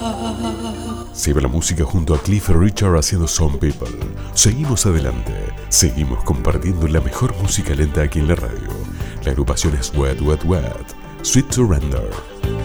Se va la música junto a Cliff Richard haciendo Some People. Seguimos adelante, seguimos compartiendo la mejor música lenta aquí en la radio. La agrupación es Wet, Wet, Wet, Sweet Surrender.